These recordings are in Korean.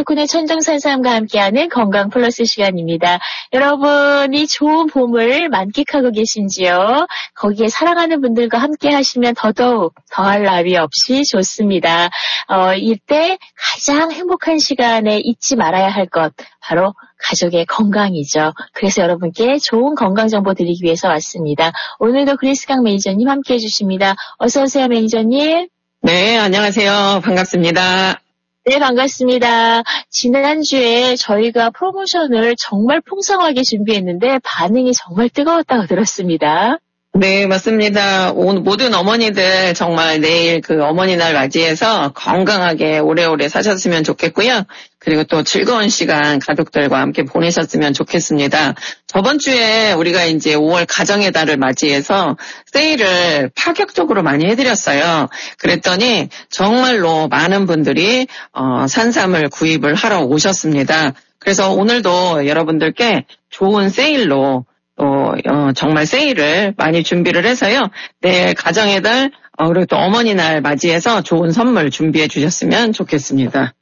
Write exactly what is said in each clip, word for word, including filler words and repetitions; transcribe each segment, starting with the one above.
덕분에 천정산삼과 함께하는 건강 플러스 시간입니다. 여러분이 좋은 봄을 만끽하고 계신지요? 거기에 사랑하는 분들과 함께 하시면 더더욱 더할 나위 없이 좋습니다. 어, 이때 가장 행복한 시간에 잊지 말아야 할 것, 바로 가족의 건강이죠. 그래서 여러분께 좋은 건강 정보 드리기 위해서 왔습니다. 오늘도 그리스강 매니저님 함께 해주십니다. 어서 오세요, 매니저님. 네, 안녕하세요. 반갑습니다. 네, 반갑습니다. 지난주에 저희가 프로모션을 정말 풍성하게 준비했는데 반응이 정말 뜨거웠다고 들었습니다. 네, 맞습니다. 오, 모든 어머니들 정말 내일 그 어머니날 맞이해서 건강하게 오래오래 사셨으면 좋겠고요. 그리고 또 즐거운 시간 가족들과 함께 보내셨으면 좋겠습니다. 저번 주에 우리가 이제 오월 가정의 달을 맞이해서 세일을 파격적으로 많이 해드렸어요. 그랬더니 정말로 많은 분들이 어, 산삼을 구입을 하러 오셨습니다. 그래서 오늘도 여러분들께 좋은 세일로 또 어, 정말 세일을 많이 준비를 해서요. 내일 가정의 달 어, 그리고 또 어머니날 맞이해서 좋은 선물 준비해 주셨으면 좋겠습니다.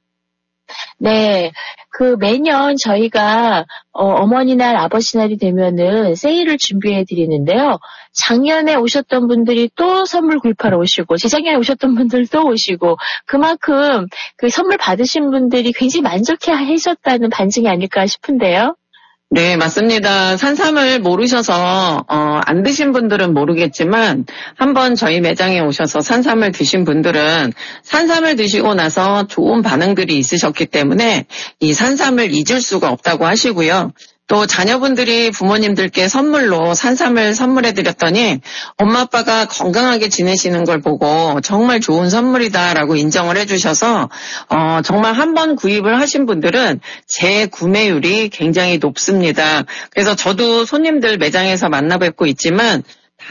네, 그 매년 저희가 어, 어머니날 아버지날이 되면은 세일을 준비해 드리는데요. 작년에 오셨던 분들이 또 선물 구입하러 오시고 재작년에 오셨던 분들도 오시고 그만큼 그 선물 받으신 분들이 굉장히 만족해 하셨다는 반증이 아닐까 싶은데요. 네, 맞습니다. 산삼을 모르셔서 어, 안 드신 분들은 모르겠지만 한번 저희 매장에 오셔서 산삼을 드신 분들은 산삼을 드시고 나서 좋은 반응들이 있으셨기 때문에 이 산삼을 잊을 수가 없다고 하시고요. 또 자녀분들이 부모님들께 선물로 산삼을 선물해드렸더니 엄마 아빠가 건강하게 지내시는 걸 보고 정말 좋은 선물이다라고 인정을 해주셔서 어, 정말 한 번 구입을 하신 분들은 재구매율이 굉장히 높습니다. 그래서 저도 손님들 매장에서 만나뵙고 있지만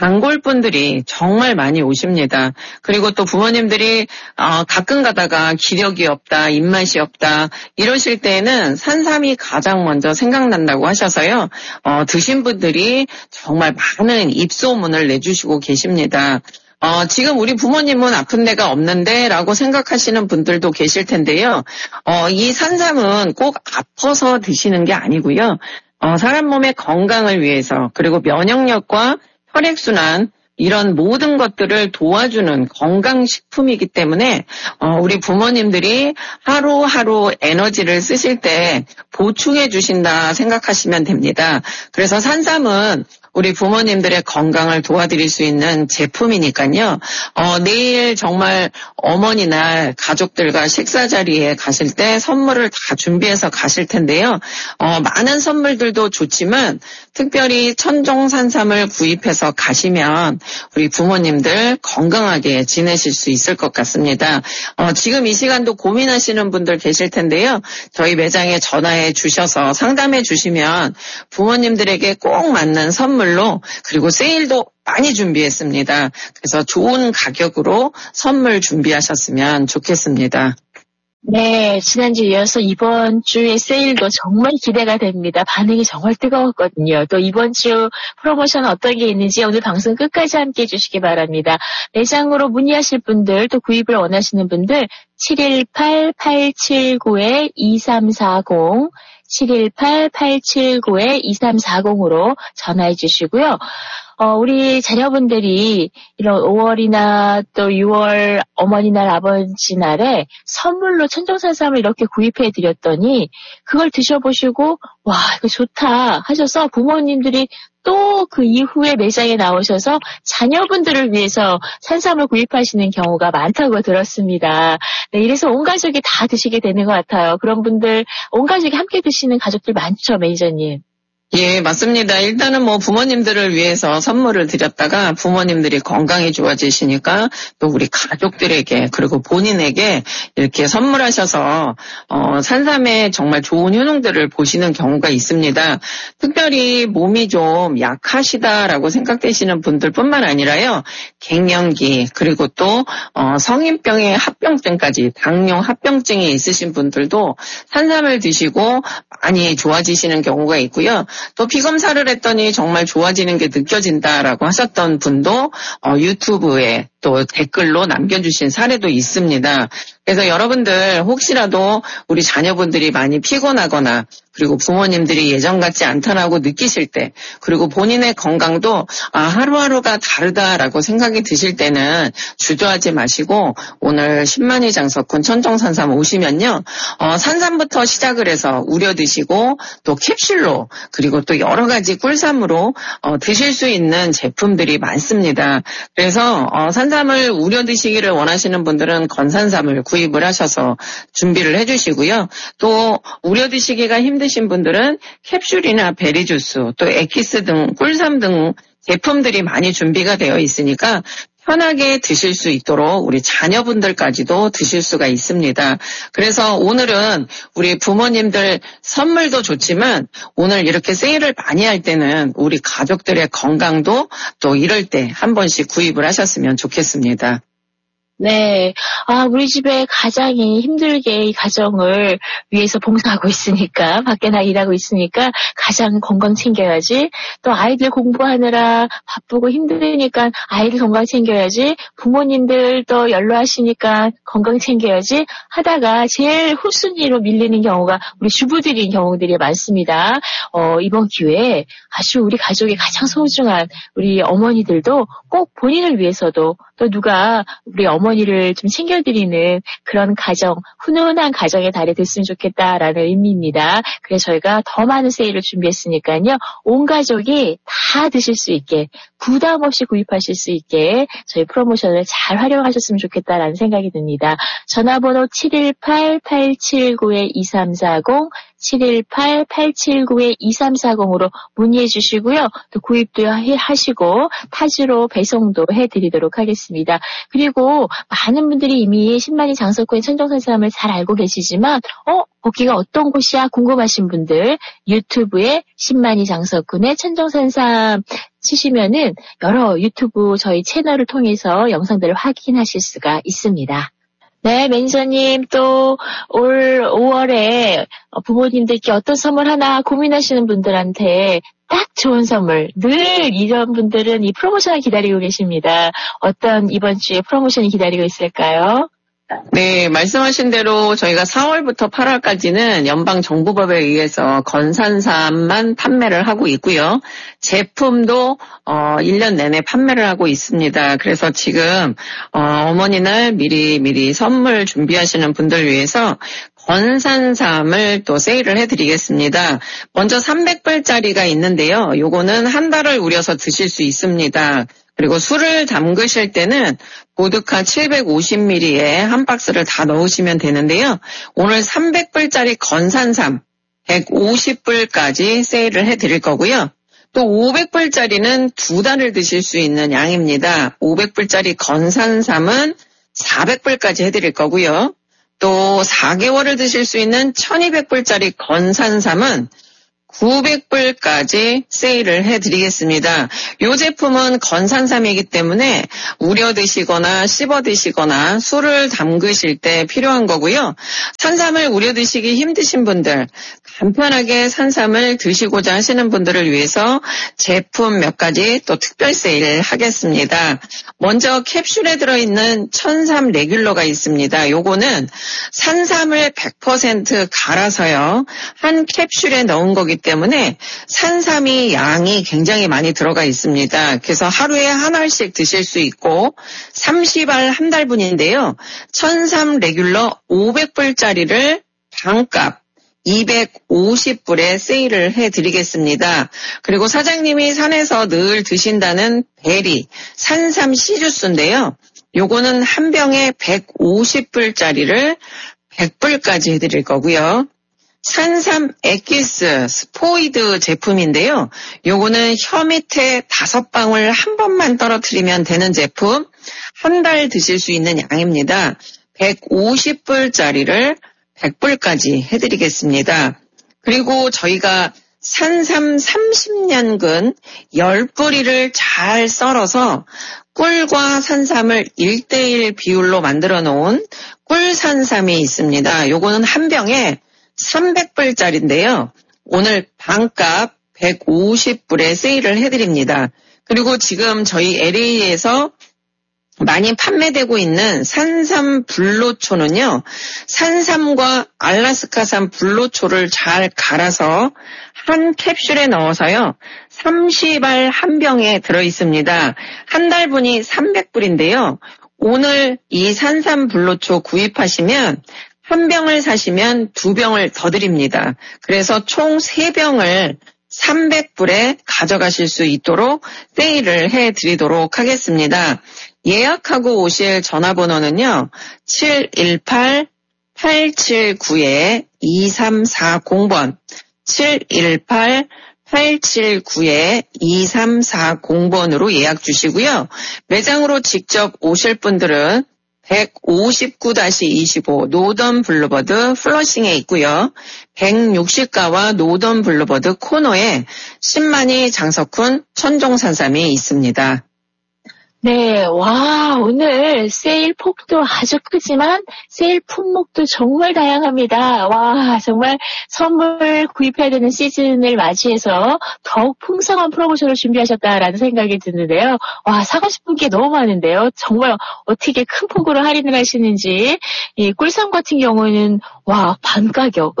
단골분들이 정말 많이 오십니다. 그리고 또 부모님들이 어, 가끔 가다가 기력이 없다, 입맛이 없다 이러실 때에는 산삼이 가장 먼저 생각난다고 하셔서요. 어, 드신 분들이 정말 많은 입소문을 내주시고 계십니다. 어, 지금 우리 부모님은 아픈 데가 없는데 라고 생각하시는 분들도 계실 텐데요. 어, 이 산삼은 꼭 아파서 드시는 게 아니고요. 어, 사람 몸의 건강을 위해서 그리고 면역력과 혈액순환 이런 모든 것들을 도와주는 건강식품이기 때문에 어, 우리 부모님들이 하루하루 에너지를 쓰실 때 보충해 주신다 생각하시면 됩니다. 그래서 산삼은 우리 부모님들의 건강을 도와드릴 수 있는 제품이니까요. 어, 내일 정말 어머니날 가족들과 식사 자리에 가실 때 선물을 다 준비해서 가실 텐데요. 어, 많은 선물들도 좋지만 특별히 천종산삼을 구입해서 가시면 우리 부모님들 건강하게 지내실 수 있을 것 같습니다. 어, 지금 이 시간도 고민하시는 분들 계실 텐데요. 저희 매장에 전화해 주셔서 상담해 주시면 부모님들에게 꼭 맞는 선물 물로 그리고 세일도 많이 준비했습니다. 그래서 좋은 가격으로 선물 준비하셨으면 좋겠습니다. 네, 지난주에 이어서 이번 주의 세일도 정말 기대가 됩니다. 반응이 정말 뜨거웠거든요. 또 이번 주 프로모션 어떤 게 있는지 오늘 방송 끝까지 함께해 주시기 바랍니다. 매장으로 문의하실 분들 또 구입을 원하시는 분들 칠일팔 팔칠구 이삼사공 칠일팔 팔칠구 이삼사공으로 전화해 주시고요. 어, 우리 자녀분들이 이런 오월이나 또 유월 어머니날 아버지날에 선물로 천정산삼을 이렇게 구입해 드렸더니 그걸 드셔보시고 와 이거 좋다 하셔서 부모님들이 또 그 이후에 매장에 나오셔서 자녀분들을 위해서 산삼을 구입하시는 경우가 많다고 들었습니다. 네, 이래서 온 가족이 다 드시게 되는 것 같아요. 그런 분들 온 가족이 함께 드시는 가족들 많죠, 매니저님. 예, 맞습니다. 일단은 뭐 부모님들을 위해서 선물을 드렸다가 부모님들이 건강이 좋아지시니까 또 우리 가족들에게 그리고 본인에게 이렇게 선물하셔서 어, 산삼의 정말 좋은 효능들을 보시는 경우가 있습니다. 특별히 몸이 좀 약하시다라고 생각되시는 분들뿐만 아니라요. 갱년기 그리고 또 어, 성인병의 합병증까지 당뇨 합병증이 있으신 분들도 산삼을 드시고 많이 좋아지시는 경우가 있고요. 또 피검사를 했더니 정말 좋아지는 게 느껴진다라고 하셨던 분도 어, 유튜브에 또 댓글로 남겨주신 사례도 있습니다. 그래서 여러분들 혹시라도 우리 자녀분들이 많이 피곤하거나 그리고 부모님들이 예전 같지 않다라고 느끼실 때 그리고 본인의 건강도 아, 하루하루가 다르다라고 생각이 드실 때는 주저하지 마시고 오늘 십만이 장석훈 천정산삼 오시면요. 어, 산삼부터 시작을 해서 우려 드시고 또 캡슐로 그리고 또 여러 가지 꿀삼으로 어, 드실 수 있는 제품들이 많습니다. 그래서 어, 산삼을 우려 드시기를 원하시는 분들은 건산삼을 구입을 하셔서 준비를 해주시고요. 또 우려 드시기가 힘드신 분들은 캡슐이나 베리주스 또 에키스 등 꿀삼 등 제품들이 많이 준비가 되어 있으니까 편하게 드실 수 있도록 우리 자녀분들까지도 드실 수가 있습니다. 그래서 오늘은 우리 부모님들 선물도 좋지만 오늘 이렇게 세일을 많이 할 때는 우리 가족들의 건강도 또 이럴 때 한 번씩 구입을 하셨으면 좋겠습니다. 네. 아, 우리 집에 가장이 힘들게 이 가정을 위해서 봉사하고 있으니까, 밖에 나 일하고 있으니까, 가장 건강 챙겨야지. 또 아이들 공부하느라 바쁘고 힘드니까 아이들 건강 챙겨야지. 부모님들 또 연로하시니까 건강 챙겨야지. 하다가 제일 후순위로 밀리는 경우가 우리 주부들인 경우들이 많습니다. 어, 이번 기회에 아주 우리 가족의 가장 소중한 우리 어머니들도 꼭 본인을 위해서도 또 누가 우리 어머니를 좀 챙겨드리는 그런 가정, 훈훈한 가정의 달이 됐으면 좋겠다라는 의미입니다. 그래서 저희가 더 많은 세일을 준비했으니까요. 온 가족이 다 드실 수 있게, 부담 없이 구입하실 수 있게 저희 프로모션을 잘 활용하셨으면 좋겠다라는 생각이 듭니다. 전화번호 칠일팔 팔칠구 이삼사공, 칠일팔 팔칠구 이삼사공으로 문의해 주시고요. 또 구입도 하시고 타지로 배송도 해드리도록 하겠습니다. 그리고 많은 분들이 이미 십만이 장석훈의 천정산삼을 잘 알고 계시지만 어? 거기가 어떤 곳이야? 궁금하신 분들 유튜브에 십만이 장석훈의 천정산삼 치시면은 여러 유튜브 저희 채널을 통해서 영상들을 확인하실 수가 있습니다. 네, 매니저님 또 올 오월에 부모님들께 어떤 선물 하나 고민하시는 분들한테 딱 좋은 선물, 늘 이런 분들은 이 프로모션을 기다리고 계십니다. 어떤 이번 주에 프로모션이 기다리고 있을까요? 네, 말씀하신 대로 저희가 사월부터 팔월까지는 연방정부법에 의해서 건산삼만 판매를 하고 있고요. 제품도 어, 일 년 내내 판매를 하고 있습니다. 그래서 지금 어, 어머니날 미리 미리 선물 준비하시는 분들 위해서 건산삼을 또 세일을 해드리겠습니다. 먼저 삼백 불짜리가 있는데요. 요거는 한 달을 우려서 드실 수 있습니다. 그리고 술을 담그실 때는 보드카 칠백오십 밀리리터에 한 박스를 다 넣으시면 되는데요. 오늘 삼백 불짜리 건산삼 백오십 불까지 세일을 해드릴 거고요. 또 오백 불짜리는 두 달을 드실 수 있는 양입니다. 오백 불짜리 건산삼은 사백 불까지 해드릴 거고요. 또 사 개월을 드실 수 있는 천이백 불짜리 건산삼은 구백 불까지 세일을 해드리겠습니다. 이 제품은 건산삼이기 때문에 우려 드시거나 씹어 드시거나 술을 담그실 때 필요한 거고요. 산삼을 우려 드시기 힘드신 분들, 간편하게 산삼을 드시고자 하시는 분들을 위해서 제품 몇 가지 또 특별 세일 하겠습니다. 먼저 캡슐에 들어있는 천삼 레귤러가 있습니다. 요거는 산삼을 백 퍼센트 갈아서요. 한 캡슐에 넣은 거기 때문에 산삼이 양이 굉장히 많이 들어가 있습니다. 그래서 하루에 한 알씩 드실 수 있고 삼십 알 한 달분인데요. 천삼 레귤러 오백 불짜리를 반값 이백오십 불에 세일을 해드리겠습니다. 그리고 사장님이 산에서 늘 드신다는 베리 산삼 씨주스인데요. 요거는 한 병에 백오십 불짜리를 백 불까지 해드릴 거고요. 산삼 엑기스 스포이드 제품인데요. 요거는 혀 밑에 다섯 방울 한 번만 떨어뜨리면 되는 제품, 한 달 드실 수 있는 양입니다. 백오십 불짜리를 백 불까지 해드리겠습니다. 그리고 저희가 산삼 삼십 년근 십 뿌리를 잘 썰어서 꿀과 산삼을 일 대일 비율로 만들어 놓은 꿀산삼이 있습니다. 요거는 한 병에 삼백 불짜리인데요. 오늘 반값 백오십 불에 세일을 해드립니다. 그리고 지금 저희 엘에이에서 많이 판매되고 있는 산삼 불로초는요, 산삼과 알라스카산 불로초를 잘 갈아서 한 캡슐에 넣어서요, 삼십 알 한 병에 들어있습니다. 한 달분이 삼백 불인데요. 오늘 이 산삼 불로초 구입하시면 한 병을 사시면 두 병을 더 드립니다. 그래서 총 세 병을 삼백 불에 가져가실 수 있도록 세일을 해드리도록 하겠습니다. 예약하고 오실 전화번호는요, 칠일팔 팔칠구 이삼사공 번, 칠일팔 팔칠구 이삼사공 번으로 예약 주시고요. 매장으로 직접 오실 분들은 백오십구 이십오 노던 블루버드 플러싱에 있고요. 백육십가와 노던 블루버드 코너에 신만이 장석훈 천종산삼이 있습니다. 네, 와, 오늘 세일 폭도 아주 크지만 세일 품목도 정말 다양합니다. 와, 정말 선물 구입해야 되는 시즌을 맞이해서 더욱 풍성한 프로모션을 준비하셨다라는 생각이 드는데요. 와, 사고 싶은 게 너무 많은데요. 정말 어떻게 큰 폭으로 할인을 하시는지. 이 꿀삼 같은 경우는 와, 반 가격.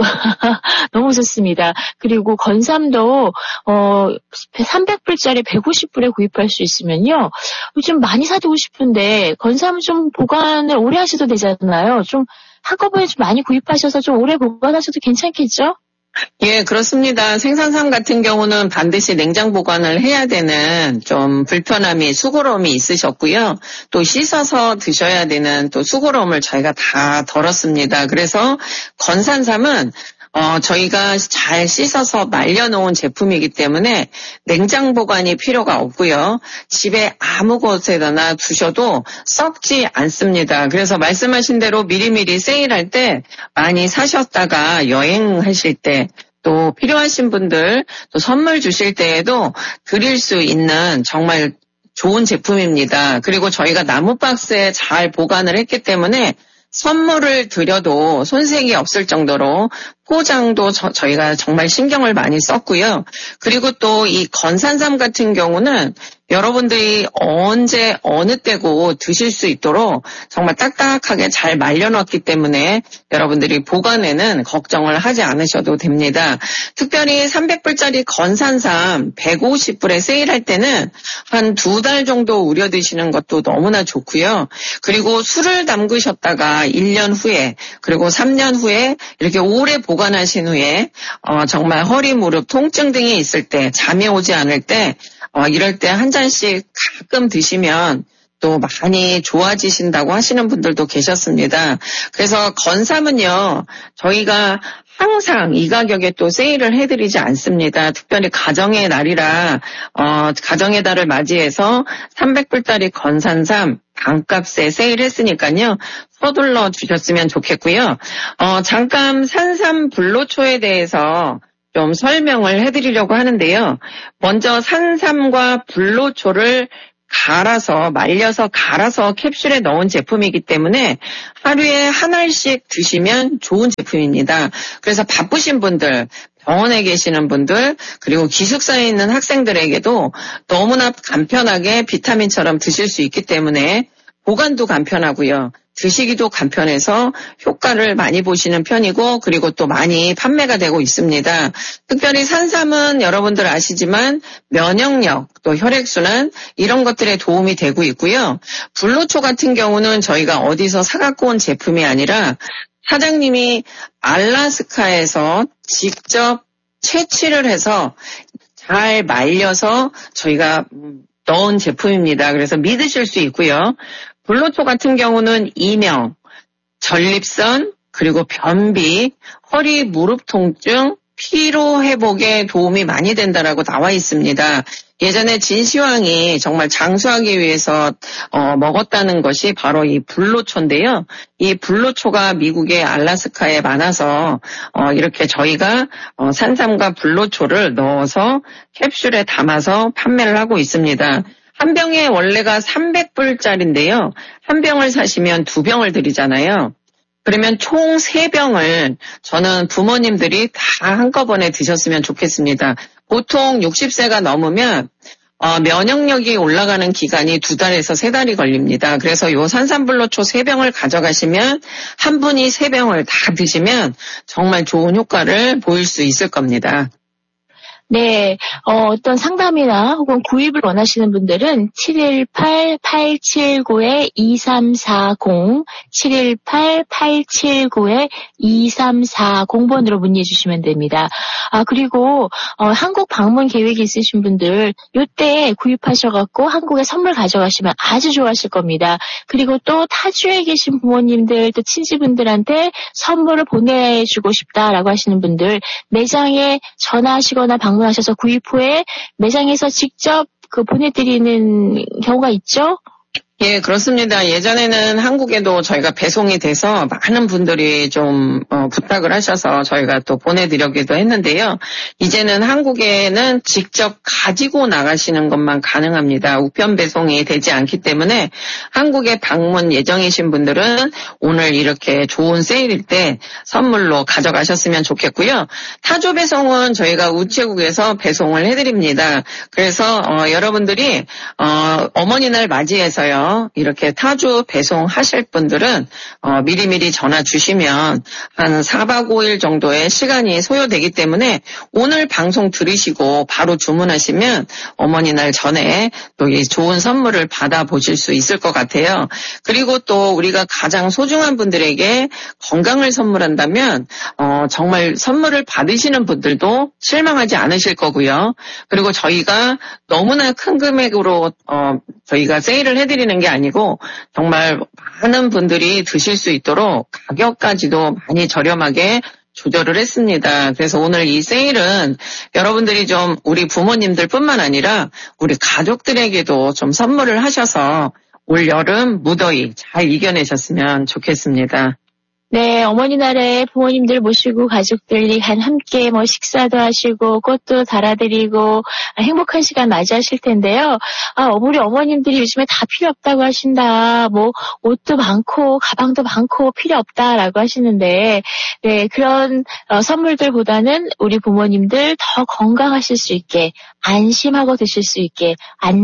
너무 좋습니다. 그리고 건삼도 어 삼백 불짜리 백오십 불에 구입할 수 있으면요. 좀 많이 사두고 싶은데 건삼은 좀 보관을 오래 하셔도 되잖아요. 좀 한꺼번에 좀 많이 구입하셔서 좀 오래 보관하셔도 괜찮겠죠? 예, 그렇습니다. 생산삼 같은 경우는 반드시 냉장 보관을 해야 되는 좀 불편함이, 수고로움이 있으셨고요. 또 씻어서 드셔야 되는 또 수고로움을 저희가 다 덜었습니다. 그래서 건산삼은 어, 저희가 잘 씻어서 말려놓은 제품이기 때문에 냉장 보관이 필요가 없고요. 집에 아무 곳에나 두셔도 썩지 않습니다. 그래서 말씀하신 대로 미리미리 세일할 때 많이 사셨다가 여행하실 때 또 필요하신 분들 또 선물 주실 때에도 드릴 수 있는 정말 좋은 제품입니다. 그리고 저희가 나무 박스에 잘 보관을 했기 때문에 선물을 드려도 손색이 없을 정도로 포장도 저, 저희가 정말 신경을 많이 썼고요. 그리고 또 이 건산삼 같은 경우는 여러분들이 언제 어느 때고 드실 수 있도록 정말 딱딱하게 잘 말려놨기 때문에 여러분들이 보관에는 걱정을 하지 않으셔도 됩니다. 특별히 삼백 불짜리 건산삼 백오십 불에 세일할 때는 한 두 달 정도 우려 드시는 것도 너무나 좋고요. 그리고 술을 담그셨다가 일 년 후에 그리고 삼 년 후에 이렇게 오래 보관하신 후에 어, 정말 허리 무릎 통증 등이 있을 때 잠이 오지 않을 때 어, 이럴 때 한 잔씩 가끔 드시면 또 많이 좋아지신다고 하시는 분들도 계셨습니다. 그래서 건삼은요, 저희가 항상 이 가격에 또 세일을 해드리지 않습니다. 특별히 가정의 날이라 어, 가정의 달을 맞이해서 삼백 불짜리 건산삼 반값에 세일했으니까요. 서둘러 주셨으면 좋겠고요. 어, 잠깐 산삼 불로초에 대해서 좀 설명을 해드리려고 하는데요. 먼저 산삼과 불로초를 갈아서 말려서 갈아서 캡슐에 넣은 제품이기 때문에 하루에 한 알씩 드시면 좋은 제품입니다. 그래서 바쁘신 분들, 병원에 계시는 분들, 그리고 기숙사에 있는 학생들에게도 너무나 간편하게 비타민처럼 드실 수 있기 때문에 보관도 간편하고요. 드시기도 간편해서 효과를 많이 보시는 편이고 그리고 또 많이 판매가 되고 있습니다. 특별히 산삼은 여러분들 아시지만 면역력, 또 혈액순환 이런 것들에 도움이 되고 있고요. 불로초 같은 경우는 저희가 어디서 사갖고 온 제품이 아니라 사장님이 알라스카에서 직접 채취를 해서 잘 말려서 저희가 넣은 제품입니다. 그래서 믿으실 수 있고요. 불로초 같은 경우는 이명, 전립선, 그리고 변비, 허리 무릎 통증, 피로 회복에 도움이 많이 된다라고 나와 있습니다. 예전에 진시황이 정말 장수하기 위해서 어, 먹었다는 것이 바로 이 불로초인데요. 이 불로초가 미국의 알라스카에 많아서 어, 이렇게 저희가 어, 산삼과 불로초를 넣어서 캡슐에 담아서 판매를 하고 있습니다. 한 병에 원래가 삼백 불짜리인데요. 한 병을 사시면 두 병을 드리잖아요. 그러면 총 세 병을 저는 부모님들이 다 한꺼번에 드셨으면 좋겠습니다. 보통 육십 세가 넘으면 어, 면역력이 올라가는 기간이 두 달에서 세 달이 걸립니다. 그래서 요 산삼불로초 세 병을 가져가시면 한 분이 세 병을 다 드시면 정말 좋은 효과를 보일 수 있을 겁니다. 네, 어, 어떤 상담이나 혹은 구입을 원하시는 분들은 칠일팔 팔칠구 이삼사공, 칠일팔 팔칠구 이삼사공 번으로 문의해 주시면 됩니다. 아, 그리고 어, 한국 방문 계획이 있으신 분들 요때 구입하셔갖고 한국에 선물 가져가시면 아주 좋아하실 겁니다. 그리고 또 타주에 계신 부모님들 또 친지분들한테 선물을 보내주고 싶다라고 하시는 분들 매장에 전화하시거나 방문 하셔서 구입 후에 매장에서 직접 그 보내드리는 경우가 있죠? 예, 그렇습니다. 예전에는 한국에도 저희가 배송이 돼서 많은 분들이 좀 어, 부탁을 하셔서 저희가 또 보내드리기도 했는데요. 이제는 한국에는 직접 가지고 나가시는 것만 가능합니다. 우편 배송이 되지 않기 때문에 한국에 방문 예정이신 분들은 오늘 이렇게 좋은 세일일 때 선물로 가져가셨으면 좋겠고요. 타조 배송은 저희가 우체국에서 배송을 해드립니다. 그래서 어, 여러분들이 어, 어머니날 맞이해서요. 이렇게 타주 배송하실 분들은 어, 미리미리 전화 주시면 한 사 박 오 일 정도의 시간이 소요되기 때문에 오늘 방송 들으시고 바로 주문하시면 어머니날 전에 또 이 좋은 선물을 받아보실 수 있을 것 같아요. 그리고 또 우리가 가장 소중한 분들에게 건강을 선물한다면 어, 정말 선물을 받으시는 분들도 실망하지 않으실 거고요. 그리고 저희가 너무나 큰 금액으로 어, 저희가 세일을 해드리는 게 아니고 정말 많은 분들이 드실 수 있도록 가격까지도 많이 저렴하게 조절을 했습니다. 그래서 오늘 이 세일은 여러분들이 좀 우리 부모님들 뿐만 아니라 우리 가족들에게도 좀 선물을 하셔서 올 여름 무더위 잘 이겨내셨으면 좋겠습니다. 네, 어머니날에 부모님들 모시고 가족들이 한 함께 뭐 식사도 하시고 꽃도 달아드리고 행복한 시간 맞이하실 텐데요. 아, 우리 어머님들이 요즘에 다 필요 없다고 하신다. 뭐 옷도 많고 가방도 많고 필요 없다라고 하시는데, 네, 그런 어, 선물들보다는 우리 부모님들 더 건강하실 수 있게 안심하고 드실 수 있게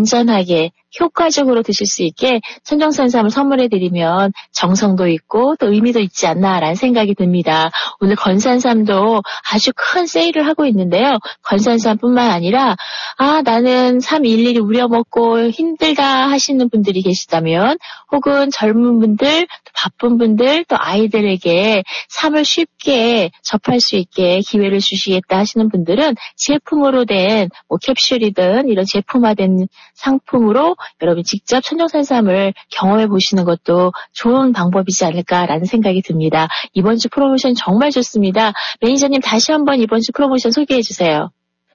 안전하게 효과적으로 드실 수 있게 천정산삼을 선물해드리면 정성도 있고 또 의미도 있지 않나라는 생각이 듭니다. 오늘 건산삼도 아주 큰 세일을 하고 있는데요. 건산삼뿐만 아니라 아 나는 삼 일일이 우려먹고 힘들다 하시는 분들이 계시다면 혹은 젊은 분들, 또 바쁜 분들, 또 아이들에게 삼을 쉽게 접할 수 있게 기회를 주시겠다 하시는 분들은 제품으로 된 뭐 캡슐이든 이런 제품화된 상품으로 여러분 직접 천정산삼을 경험해 보시는 것도 좋은 방법이지 않을까라는 생각이 듭니다. 이번 주 프로모션 정말 좋습니다. 매니저님 다시 한번 이번 주 프로모션 소개해 주세요.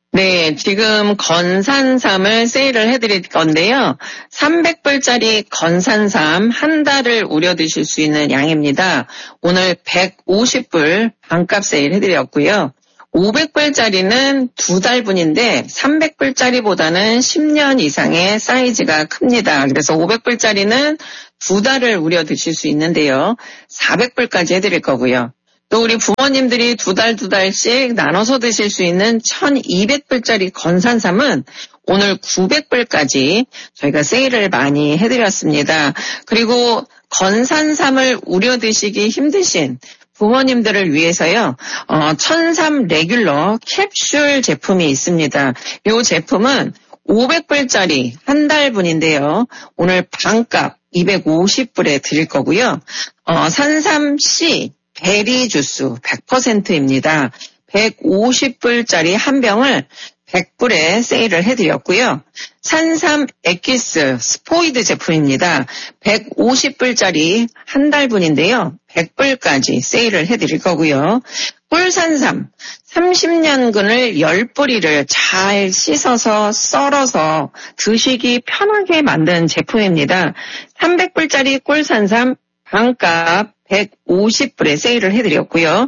네, 지금 건산삼을 세일을 해드릴 건데요. 삼백 불짜리 건산삼 한 달을 우려 드실 수 있는 양입니다. 오늘 백오십 불 반값 세일 해드렸고요. 오백 불짜리는 두 달분인데 삼백 불짜리보다는 십 년 이상의 사이즈가 큽니다. 그래서 오백 불짜리는 두 달을 우려 드실 수 있는데요. 사백 불까지 해드릴 거고요. 또 우리 부모님들이 두 달 두 달씩 나눠서 드실 수 있는 천이백 불짜리 건산삼은 오늘 구백 불까지 저희가 세일을 많이 해드렸습니다. 그리고 건산삼을 우려 드시기 힘드신 부모님들을 위해서요, 어, 천삼 레귤러 캡슐 제품이 있습니다. 이 제품은 오백 불짜리 한 달분인데요. 오늘 반값 이백오십 불에 드릴 거고요. 어, 산삼 C 베리 주스 백 퍼센트입니다. 백오십 불짜리 한 병을 백 불에 세일을 해드렸고요. 산삼 엑기스 스포이드 제품입니다. 백오십 불짜리 한 달분인데요. 백 불까지 세일을 해드릴 거고요. 꿀산삼 삼십 년근을 열 뿌리를 잘 씻어서 썰어서 드시기 편하게 만든 제품입니다. 삼백 불짜리 꿀산삼 반값 백오십 불에 세일을 해드렸고요.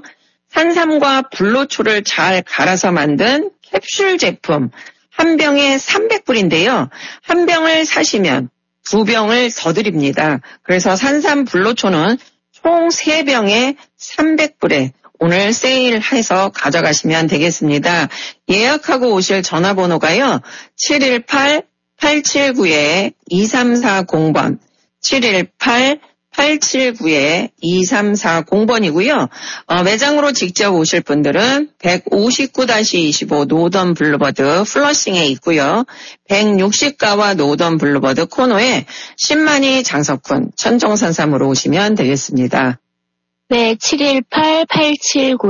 산삼과 불로초를 잘 갈아서 만든 캡슐 제품 한 병에 삼백 불인데요. 한 병을 사시면 두 병을 더 드립니다. 그래서 산삼 불로초는 총 세 병에 삼백 불에 오늘 세일해서 가져가시면 되겠습니다. 예약하고 오실 전화번호가요. 칠일팔 팔칠구 이삼사공 번 칠일팔 팔칠구 이삼사공 번이고요. 어, 매장으로 직접 오실 분들은 백오십구 이십오 노던 블루버드 플러싱에 있고요. 백육십가와 노던 블루버드 코너에 신만이 장석훈 천정산삼으로 오시면 되겠습니다. 네, 칠일팔 팔칠구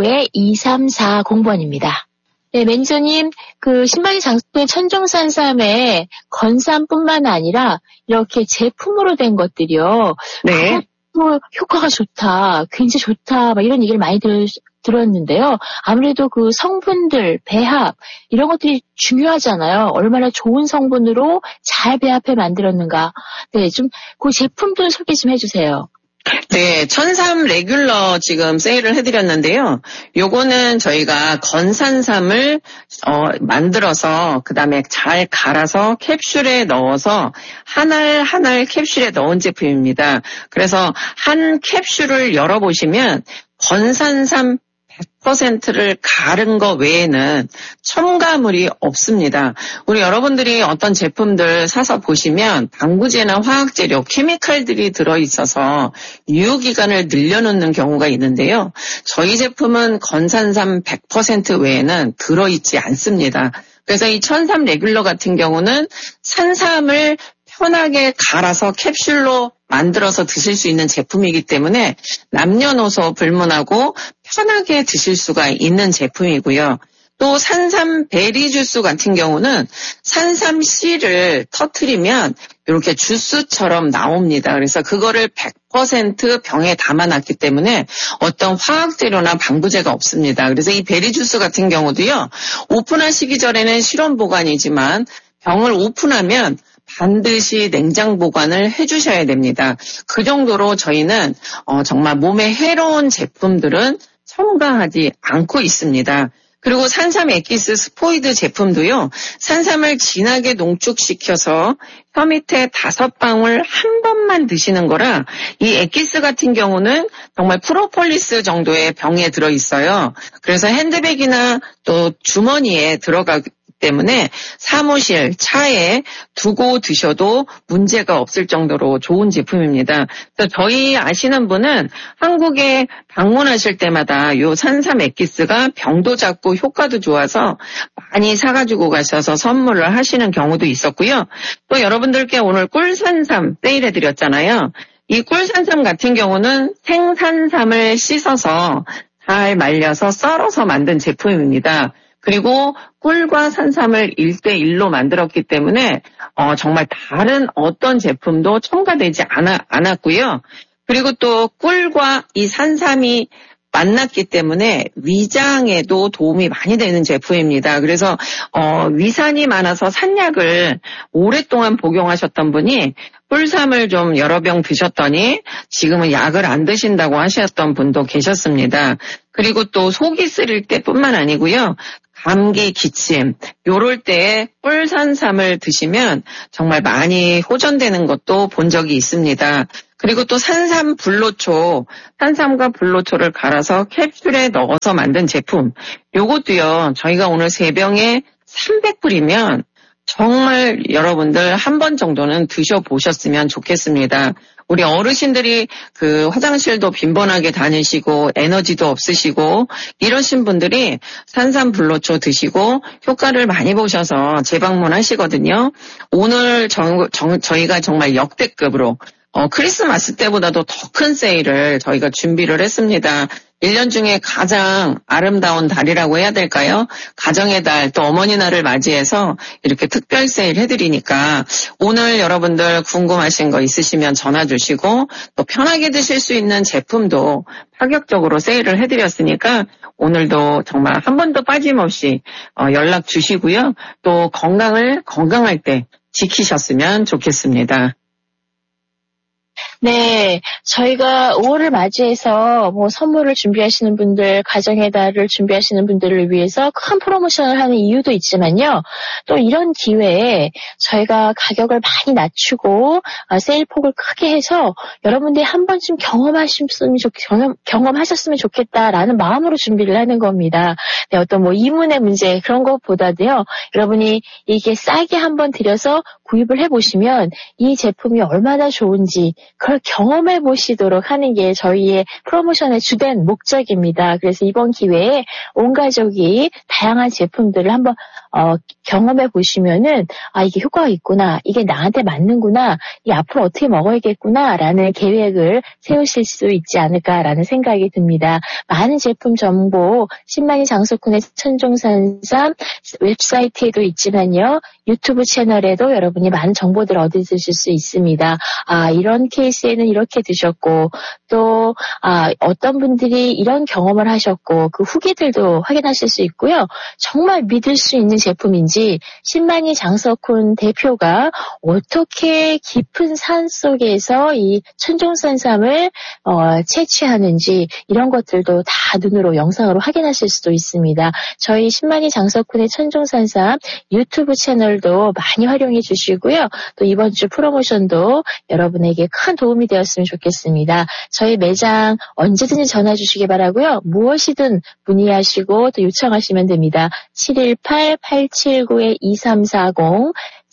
이삼사공 번입니다. 네, 매니저님, 그 신만이 장석훈 천정산삼에 건삼뿐만 아니라 이렇게 제품으로 된 것들이요. 네. 뭐 효과가 좋다, 굉장히 좋다, 막 이런 얘기를 많이 들, 들었는데요. 아무래도 그 성분들, 배합 이런 것들이 중요하잖아요. 얼마나 좋은 성분으로 잘 배합해 만들었는가. 네, 좀 그 제품들 소개 좀 해주세요. 네, 천삼 레귤러 지금 세일을 해드렸는데요. 요거는 저희가 건산삼을 어, 만들어서 그 다음에 잘 갈아서 캡슐에 넣어서 한 알 한 알 캡슐에 넣은 제품입니다. 그래서 한 캡슐을 열어보시면 건산삼 백 퍼센트를 가른 거 외에는 첨가물이 없습니다. 우리 여러분들이 어떤 제품들 사서 보시면 방부제나 화학재료, 케미칼들이 들어있어서 유효기간을 늘려놓는 경우가 있는데요. 저희 제품은 건산삼 백 퍼센트 외에는 들어있지 않습니다. 그래서 이 천삼 레귤러 같은 경우는 산삼을 편하게 갈아서 캡슐로 만들어서 드실 수 있는 제품이기 때문에 남녀노소 불문하고 편하게 드실 수가 있는 제품이고요. 또 산삼 베리 주스 같은 경우는 산삼 씨를 터트리면 이렇게 주스처럼 나옵니다. 그래서 그거를 백 퍼센트 병에 담아놨기 때문에 어떤 화학재료나 방부제가 없습니다. 그래서 이 베리 주스 같은 경우도요. 오픈하시기 전에는 실온 보관이지만 병을 오픈하면 반드시 냉장 보관을 해주셔야 됩니다. 그 정도로 저희는 어, 정말 몸에 해로운 제품들은 첨가하지 않고 있습니다. 그리고 산삼 엑기스 스포이드 제품도요. 산삼을 진하게 농축시켜서 혀 밑에 다섯 방울 한 번만 드시는 거라 이 엑기스 같은 경우는 정말 프로폴리스 정도의 병에 들어있어요. 그래서 핸드백이나 또 주머니에 들어가기 때문에 사무실, 차에 두고 드셔도 문제가 없을 정도로 좋은 제품입니다. 그래서 저희 아시는 분은 한국에 방문하실 때마다 요 산삼 엑기스가 병도 작고 효과도 좋아서 많이 사가지고 가셔서 선물을 하시는 경우도 있었고요. 또 여러분들께 오늘 꿀산삼 세일해드렸잖아요. 이 꿀산삼 같은 경우는 생산삼을 씻어서 잘 말려서 썰어서 만든 제품입니다. 그리고 꿀과 산삼을 일 대 일로 만들었기 때문에 어, 정말 다른 어떤 제품도 첨가되지 않아, 않았고요. 그리고 또 꿀과 이 산삼이 만났기 때문에 위장에도 도움이 많이 되는 제품입니다. 그래서 어, 위산이 많아서 산약을 오랫동안 복용하셨던 분이 꿀삼을 좀 여러 병 드셨더니 지금은 약을 안 드신다고 하셨던 분도 계셨습니다. 그리고 또 속이 쓰릴 때뿐만 아니고요. 감기, 기침 요럴 때에 꿀산삼을 드시면 정말 많이 호전되는 것도 본 적이 있습니다. 그리고 또 산삼 불로초, 산삼과 불로초를 갈아서 캡슐에 넣어서 만든 제품 요것도요. 저희가 오늘 세 병에 삼백 불이면 정말 여러분들 한 번 정도는 드셔보셨으면 좋겠습니다. 우리 어르신들이 그 화장실도 빈번하게 다니시고 에너지도 없으시고 이러신 분들이 산삼 불로초 드시고 효과를 많이 보셔서 재방문하시거든요. 오늘 정, 정, 저희가 정말 역대급으로 어, 크리스마스 때보다도 더 큰 세일을 저희가 준비를 했습니다. 일 년 중에 가장 아름다운 달이라고 해야 될까요? 가정의 달, 또 어머니 날을 맞이해서 이렇게 특별 세일 해드리니까 오늘 여러분들 궁금하신 거 있으시면 전화 주시고 또 편하게 드실 수 있는 제품도 파격적으로 세일을 해드렸으니까 오늘도 정말 한 번도 빠짐없이 어, 연락 주시고요. 또 건강을 건강할 때 지키셨으면 좋겠습니다. 네, 저희가 오월을 맞이해서 뭐 선물을 준비하시는 분들, 가정의 달을 준비하시는 분들을 위해서 큰 프로모션을 하는 이유도 있지만요. 또 이런 기회에 저희가 가격을 많이 낮추고 아, 세일폭을 크게 해서 여러분들이 한 번쯤 경험하셨으면 좋, 경험, 경험하셨으면 좋겠다라는 마음으로 준비를 하는 겁니다. 네, 어떤 뭐 이문의 문제 그런 것보다도요. 여러분이 이게 싸게 한번 들여서 구입을 해보시면 이 제품이 얼마나 좋은지 그걸 경험해 보시도록 하는 게 저희의 프로모션의 주된 목적입니다. 그래서 이번 기회에 온 가족이 다양한 제품들을 한번 어, 경험해 보시면은 아 이게 효과가 있구나, 이게 나한테 맞는구나, 이 앞으로 어떻게 먹어야겠구나라는 계획을 세우실 수 있지 않을까라는 생각이 듭니다. 많은 제품 정보 신만이 장소쿤의 천종산삼 웹사이트에도 있지만요. 유튜브 채널에도 여러분이 많은 정보들을 얻으실 수 있습니다. 아, 이런 케이스에는 이렇게 드셨고, 또, 아, 어떤 분들이 이런 경험을 하셨고, 그 후기들도 확인하실 수 있고요. 정말 믿을 수 있는 제품인지, 신만이 장석훈 대표가 어떻게 깊은 산 속에서 이 천종산삼을 어, 채취하는지, 이런 것들도 다 눈으로 영상으로 확인하실 수도 있습니다. 저희 신만이 장석훈의 천종산삼 유튜브 채널도 많이 활용해 주시고요. 또 이번 주 프로모션도 여러분에게 큰 도움이 되었으면 좋겠습니다. 저희 매장 언제든지 전화 주시기 바라고요. 무엇이든 문의하시고 또 요청하시면 됩니다. 칠일팔 팔칠구 이삼사공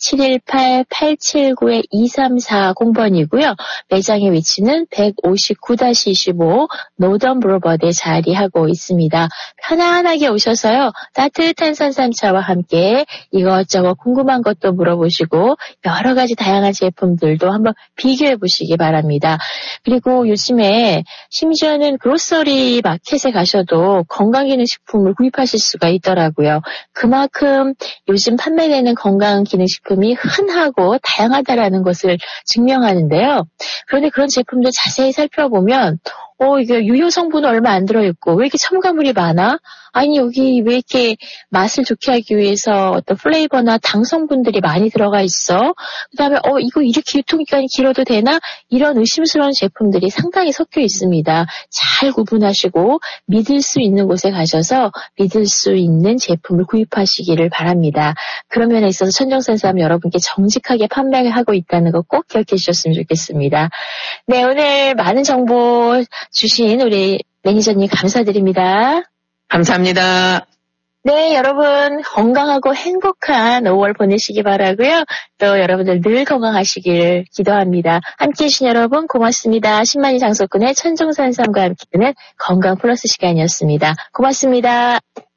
칠일팔 팔칠구 이삼사공 번이고요. 매장의 위치는 백오십구 이십오 노던 브로버드에 자리하고 있습니다. 편안하게 오셔서요. 따뜻한 산삼차와 함께 이것저것 궁금한 것도 물어보시고 여러 가지 다양한 제품들도 한번 비교해 보시기 바랍니다. 그리고 요즘에 심지어는 그로서리 마켓에 가셔도 건강기능식품을 구입하실 수가 있더라고요. 그만큼 요즘 판매되는 건강기능식품 이 흔하고 다양하다라는 것을 증명하는데요. 그런데 그런 제품들 자세히 살펴보면 어, 이게 유효 성분은 얼마 안 들어있고 왜 이렇게 첨가물이 많아? 아니 여기 왜 이렇게 맛을 좋게 하기 위해서 어떤 플레이버나 당 성분들이 많이 들어가 있어? 그 다음에 어 이거 이렇게 유통기간이 길어도 되나? 이런 의심스러운 제품들이 상당히 섞여 있습니다. 잘 구분하시고 믿을 수 있는 곳에 가셔서 믿을 수 있는 제품을 구입하시기를 바랍니다. 그런 면에 있어서 천정산삼 여러분께 정직하게 판매하고 있다는 거 꼭 기억해 주셨으면 좋겠습니다. 네, 오늘 많은 정보 주신 우리 매니저님 감사드립니다. 감사합니다. 네, 여러분 건강하고 행복한 오월 보내시기 바라고요. 또 여러분들 늘 건강하시길 기도합니다. 함께해 주신 여러분 고맙습니다. 신만이 장소꾼의 천종산삼과 함께하는 건강 플러스 시간이었습니다. 고맙습니다.